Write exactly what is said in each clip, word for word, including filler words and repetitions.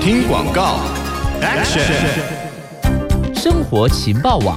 听广告 ，Action！ 生活情报网。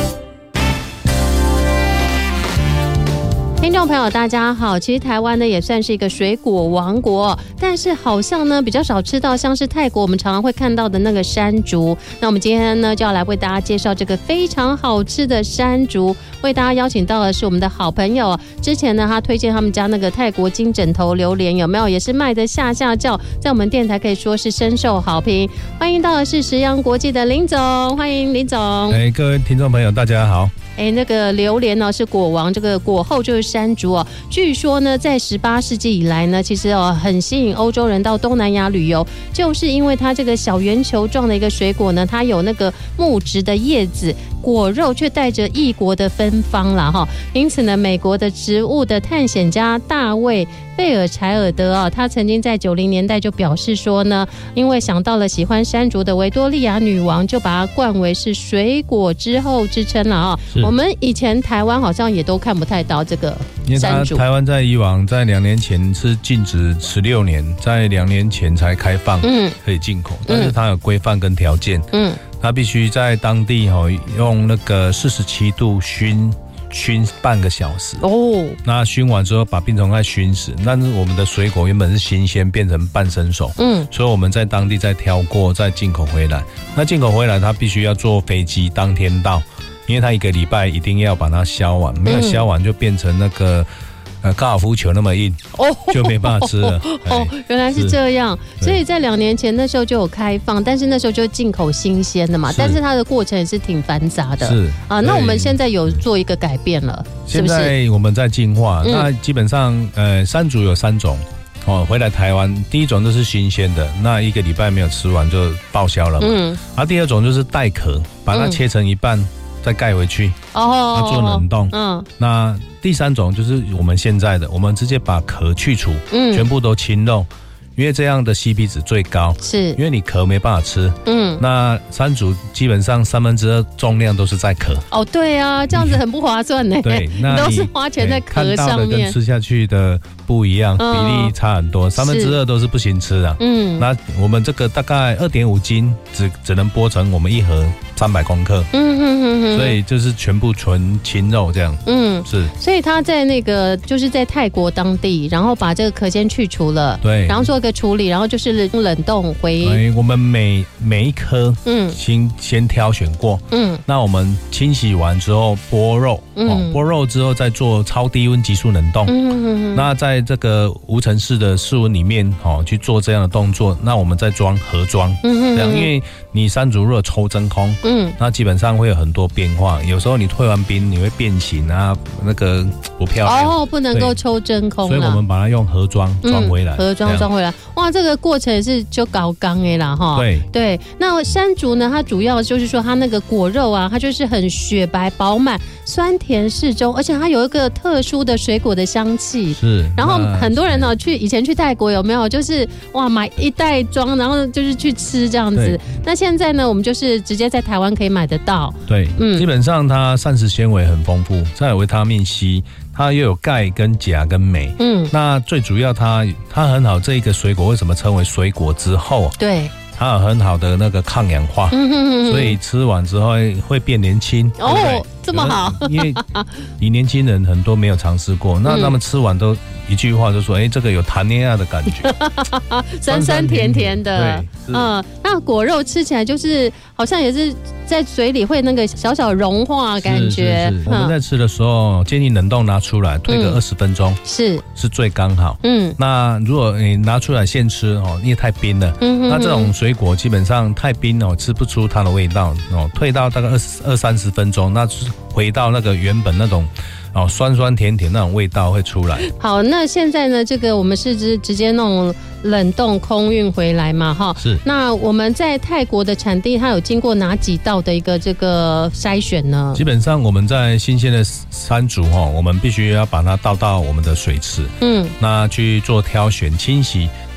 听众朋友大家好，其实台湾呢也算是一个水果王国，但是好像呢比较少吃到像是泰国我们常常会看到的那个山竹。那我们今天呢就要来为大家介绍这个非常好吃的山竹，为大家邀请到的是我们的好朋友，之前呢他推荐他们家那个泰国金枕头榴莲，有没有也是卖的下下叫，在我们电台可以说是深受好评。欢迎到的是食阳国际的林总，欢迎林总。 哎，各位听众朋友大家好。 哎，那个榴莲呢是果王，这个果后就是山竹哦。据说呢，在十八世纪以来呢，其实哦很吸引欧洲人到东南亚旅游，就是因为它这个小圆球状的一个水果呢，它有那个木质的叶子，果肉却带着异国的芬芳啦哈。因此呢，美国的植物的探险家大卫贝尔柴尔德啊，他曾经在九零年代就表示说呢，因为想到了喜欢山竹的维多利亚女王，就把它冠为是水果之后之称了啊。我们以前台湾好像也都看不太到这个山竹， 因为台湾在以往在两年前是禁止十六年，在两年前才开放，嗯，可以进口，但是它有规范跟条件，嗯，它必须在当地哈用那个四十七度熏。熏半个小时哦，那熏完之后把病虫害熏死，但是我们的水果原本是新鲜，变成半生熟，嗯，所以我们在当地再挑过，再进口回来。那进口回来，它必须要坐飞机当天到，因为它一个礼拜一定要把它削完，没有削完就变成那个。呃，高尔夫球那么硬，哦，就没办法吃了。 哦，原来是这样，所以在两年前那时候就有开放，但是那时候就进口新鲜的嘛，但是它的过程也是挺繁杂的。是啊，那我们现在有做一个改变了，是不是？ 现在我们在进化，嗯、那基本上呃，山竹有三种。哦，回来台湾，第一种就是新鲜的，那一个礼拜没有吃完就报销了嘛。嗯。啊，第二种就是带壳，把它切成一半。嗯再盖回去，哦，要做冷冻。嗯，那第三种就是我们现在的，我们直接把壳去除，嗯，全部都清肉，因为这样的 C P 值最高，是因为你壳没办法吃。嗯，那山竹基本上三分之二重量都是在壳。哦， 对啊，这样子很不划算呢。对，那你都是花钱在壳上面，看到的跟吃下去的不一样，嗯、比例差很多，三分之二都是不行吃的。嗯，那我们这个大概二点五斤，只只能剥成我们一盒。三百公克，嗯哼哼哼，所以就是全部纯青肉这样，嗯，是， 所以他在那个就是在泰国当地，然后把这个壳先去除了， 对， 然后做一个处理，然后就是冷冻回。 哎，我们每每一颗，嗯，先先挑选过，嗯，那我们清洗完之后剥肉，嗯，哦、剥肉之后再做超低温急速冷冻，嗯哼哼，那在这个无尘室的室温里面，哦，去做这样的动作，那我们再装盒装，嗯哼哼，这样，因为你山竹如果抽真空，嗯。嗯，那基本上会有很多变化，有时候你退完冰你会变形啊，那个不漂亮哦，不能够抽真空， 所以我们把它用盒装装回来， 盒装装回来，哇，这个过程也是就搞刚的啦哈。对对，那山竹呢，它主要就是说它那个果肉啊，它就是很雪白饱满，酸甜适中，而且它有一个特殊的水果的香气。是，然后很多人呢、喔、去以前去泰国有没有就是哇买一袋装，然后就是去吃这样子。那现在呢，我们就是直接在台湾可以买得到。 对，嗯，基本上它膳食纤维很丰富，再有维他命 C， 它又有钙跟钾跟镁。嗯，那最主要它它很好，这一个水果为什么称为水果之后？对。它有很好的那个抗氧化，嗯哼哼哼，所以吃完之后会变年轻。哦，对对这么好， 因为你年轻人很多没有尝试过，那他们吃完都一句话就说：“哎、欸，这个有谈恋爱的感觉， 酸酸甜甜的。”嗯，那果肉吃起来就是好像也是在嘴里会那个小小融化感觉。 是是是，我们在吃的时候建议冷冻拿出来，推个二十分钟，是是最刚好。嗯，那如果你拿出来现吃哦，因为太冰了，嗯哼哼，那这种水果基本上太冰哦，吃不出它的味道哦。退到大概二十二三十分钟，那回到那个原本那种哦酸酸甜甜那种味道会出来。 好，那现在呢，这个我们是直直接那种冷冻空运回来嘛，哈。是。那我们在泰国的产地，它有经过哪几道的一个这个筛选呢？ 基本上我们在新鲜的山竹哈，我们必须要把它倒到我们的水池，嗯，那去做挑选清洗。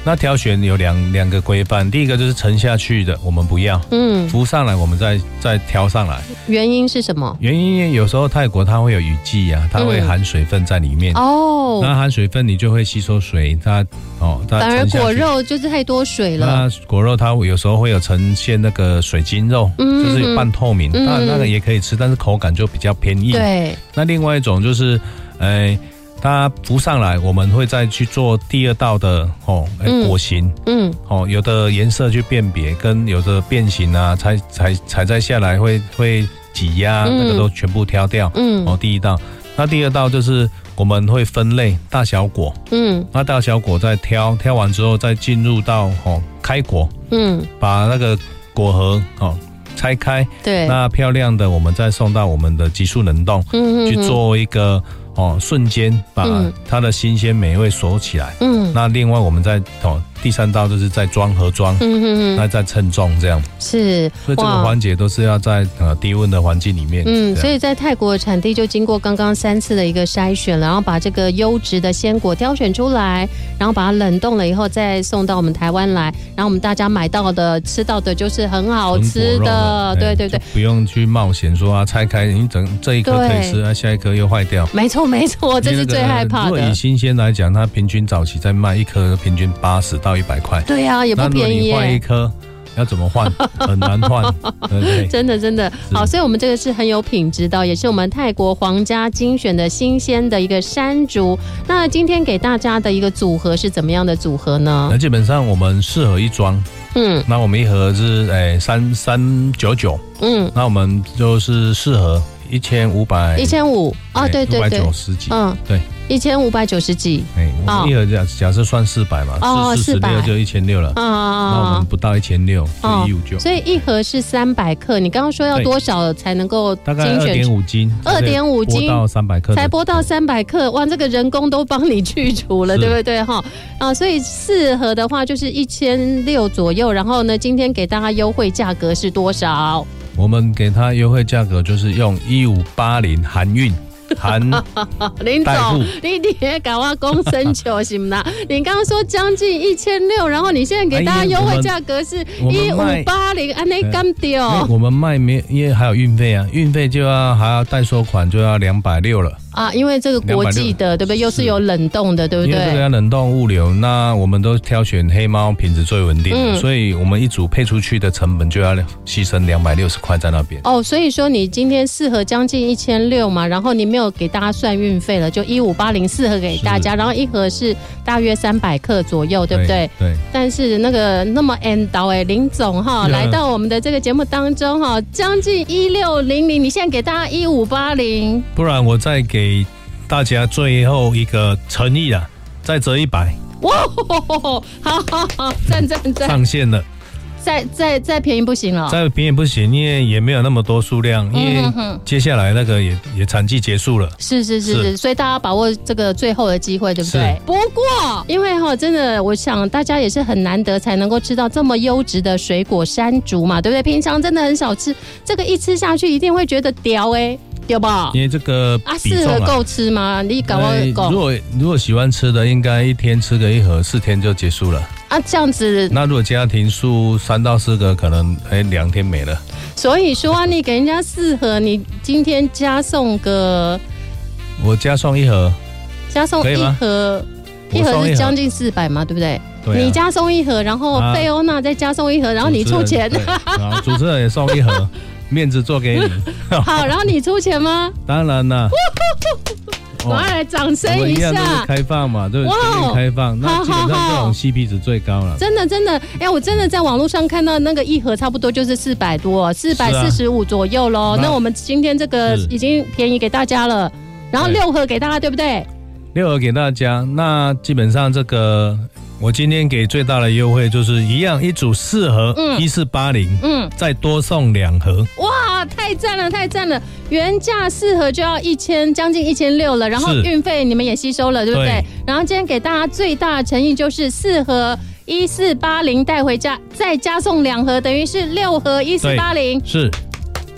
那挑选有两两个规范，第一个就是沉下去的，我们不要，嗯，浮上来我们再再挑上来。 原因是什么？ 原因有时候泰国它会有雨季啊，它会含水分在里面、嗯、哦，那含水分你就会吸收水，它哦，它反而果肉就是太多水了。 那果肉它有时候会有呈现那个水晶肉，嗯、就是有半透明，那、嗯、那个也可以吃，但是口感就比较偏硬。 对， 那另外一种就是，呃。它浮上来，我们会再去做第二道的哦，欸、果形，嗯，哦，有的颜色去辨别，跟有的变形啊，采采采摘下来会会挤压、嗯，那个都全部挑掉，嗯，哦，第一道，那第二道就是我们会分类大小果，嗯，那大小果再挑，挑完之后再进入到哦开果，嗯，把那个果核哦拆开，对，那漂亮的我们再送到我们的急速冷冻，嗯，去做一个。哦，瞬间把它的新鲜美味锁起来。嗯，那另外我们再哦，第三道就是在装盒装，嗯嗯嗯，那再称重这样。是，所以这个环节都是要在呃低温的环境里面。嗯， 所以在泰国的产地就经过刚刚三次的一个筛选了，然后把这个优质的鲜果挑选出来，然后把它冷冻了以后再送到我们台湾来，然后我们大家买到的吃到的就是很好吃的，对对对， 不用去冒险说啊拆开你整这一颗可以吃，啊下一颗又坏掉。 没错。没错，这是最害怕的。 如果以新鲜来讲，它平均早期在卖一颗平均八十到一百块。 对啊，也不便宜耶。 那如果你换一颗，要怎么换？很难换，对不对？ 真的真的好，所以我们这个是很有品质的，也是我们泰国皇家精选的新鲜的一个山竹。那今天给大家的一个组合是怎么样的组合呢？ 那基本上我们适合一装。嗯，那我们一盒是诶三三九九，嗯，那我们就是适合一千五百， 一千五啊，对对对， 五百九十几，嗯，对， 一千五百九十几， 哎，我们一盒假假设算四百嘛，哦，四十六就一千六了，啊啊，那我们不到一千六，就一五九， 所以一盒是三百克，你刚刚说要多少才能够大概二点五斤， 二点五斤到三百克， 才播到三百克，哇，这个人工都帮你去除了，对不对哈？啊，所以四盒的话就是一千六左右，然后呢，今天给大家优惠价格是多少？ 我们给他优惠价格就是用一五八零含运。含林总，你你也搞我公生球行啦？你刚刚说将近一千六，然后你现在给大家优惠价格是一五八零，安内干掉。 我们卖没，因为还有运费啊，运费就要还要代收款，就要两百六了。 啊，因为这个国际的，对不对？又是有冷冻的，对不对？ 因为这个要冷冻物流，那我们都挑选黑猫品质最稳定的，嗯、所以我们一组配出去的成本就要牺牲两百六十块在那边。 哦，所以说你今天四盒将近一千六嘛，然后你没有给大家算运费了，就一五八零四盒给大家，然后一盒是大约三百克左右，对不对？ 对。对但是那个那么 end 到哎，林总哈来到我们的这个节目当中哈，将近一六零零，你现在给大家一五八零， 不然我再给。给大家最后一个诚意啦，再折一百。哇， 好好好，赞赞赞！ 上线了， 再再再便宜不行了， 再便宜不行，因为也没有那么多数量，因为接下来那个也也产季结束了。 是是是是，所以大家把握这个最后的机会，对不对？不过，因为哈，真的，我想大家也是很难得才能够吃到这么优质的水果山竹嘛，对不对？平常真的很少吃，这个一吃下去一定会觉得屌哎、欸。对吧？ 因为这个啊，适合够吃吗？你搞我够。 如果如果喜欢吃的，应该一天吃个一盒，四天就结束了。 啊，这样子。 那如果家庭数三到四个，可能哎两天没了。 所以说、啊，你给人家四盒，你今天加送个， 我加送一盒， 加送一盒，一盒是将近四百嘛，对不对？对、啊。你加送一盒，然后贝欧娜再加送一盒，然后你出钱。 好，主持人也送一盒。面子做给你， 好，然后你出钱吗？ 当然了， 我要来掌声一下。 我一样都是开放嘛，对不对？开放，那基本上这种 C P 值最高了。 真的真的，哎，我真的在网络上看到那个一盒差不多就是四百多，四百四十五左右喽。那我们今天这个已经便宜给大家了，然后六盒给大家，对不对？ 六盒给大家，那基本上这个。我今天给最大的优惠就是一样，一组四盒，一四八零，嗯，再多送两盒。 哇，太赞了，太赞了！原价四盒就要一千，将近一千六了，然后运费你们也吸收了，对不对？对。然后今天给大家最大的诚意就是四盒一四八零带回家，再加送两盒，等于是六盒一四八零。 是。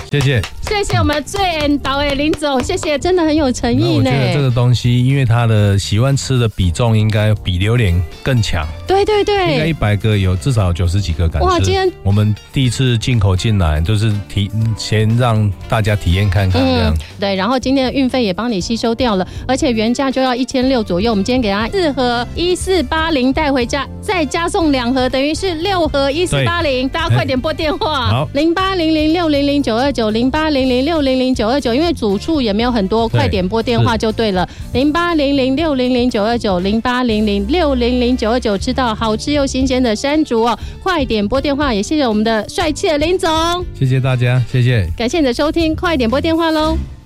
谢谢， 谢谢我们最恩导诶林总，谢谢，真的很有诚意呢。 我觉得这个东西，因为它的喜欢吃的比重应该比榴莲更强。 对对对， 应该一百个有至少九十几个敢吃。 哇，今天我们第一次进口进来，就是体先让大家体验看看这样、嗯。 对，然后今天的运费也帮你吸收掉了，而且原价就要一千六左右，我们今天给他四盒一四八零带回家，再加送两盒，等于是六盒一四八零。大家快点拨电话，好，零八零零六零零九二九零八零零六零零九二九，因为组数也没有很多，快点拨电话就对了，零八零零六零零九二九零八零零六零零九二九，吃到好吃又新鲜的山竹哦，快点拨电话，也谢谢我们的帅气的林总， 谢谢大家，谢谢， 感谢你的收听，快点拨电话喽。